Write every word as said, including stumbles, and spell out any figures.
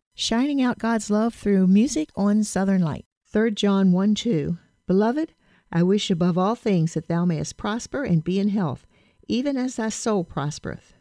shining out God's love through music on Southern Light. Third John one two. Beloved, I wish above all things that thou mayest prosper and be in health, even as thy soul prospereth.